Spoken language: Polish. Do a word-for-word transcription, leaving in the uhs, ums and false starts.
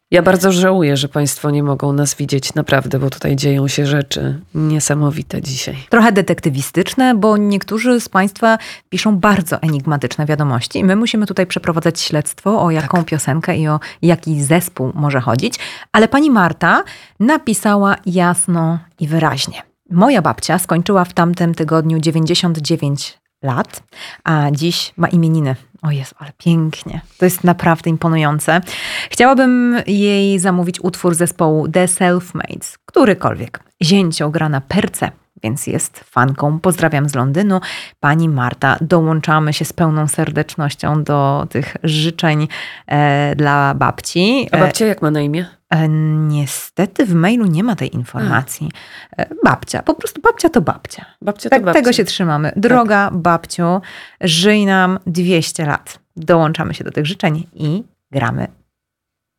Ja bardzo żałuję, że Państwo nie mogą nas widzieć naprawdę, bo tutaj dzieją się rzeczy niesamowite dzisiaj. Trochę detektywistyczne, bo niektórzy z Państwa piszą bardzo enigmatyczne wiadomości i my musimy tutaj przeprowadzać śledztwo, o jaką tak. piosenkę i o jaki zespół może chodzić. Ale pani Marta napisała jasno i wyraźnie. Moja babcia skończyła w tamtym tygodniu dziewięćdziesiąt dziewięć lat, a dziś ma imieniny. O Jezu, ale pięknie. To jest naprawdę imponujące. Chciałabym jej zamówić utwór zespołu The Selfmates, którykolwiek. Zięcio gra na perce, więc jest fanką. Pozdrawiam z Londynu. Pani Marta, dołączamy się z pełną serdecznością do tych życzeń e, dla babci. A babcia jak ma na imię? E, niestety w mailu nie ma tej informacji. E, babcia, po prostu babcia to babcia. Babcia to tak, babcia. Tego się trzymamy. Droga tak. babciu, żyj nam dwieście lat. Dołączamy się do tych życzeń i gramy